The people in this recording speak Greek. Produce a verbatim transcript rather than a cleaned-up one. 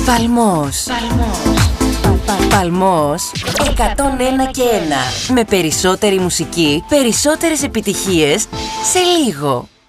Παλμός. Παλμός εκατόν ένα και ένα. Με περισσότερη μουσική, περισσότερες επιτυχίες σε λίγο.